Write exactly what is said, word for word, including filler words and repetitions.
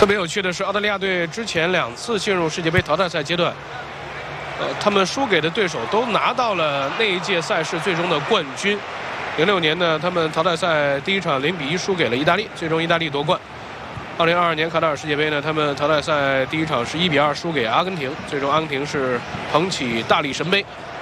特别有趣的是，澳大利亚队之前两次进入世界杯淘汰赛阶段，呃，他们输给的对手都拿到了那一届赛事最终的冠军。零六年呢，他们淘汰赛第一场零比一输给了意大利，最终意大利夺冠。二零二二年卡塔尔世界杯呢，他们淘汰赛第一场是一比二输给阿根廷，最终阿根廷是捧起大力神杯。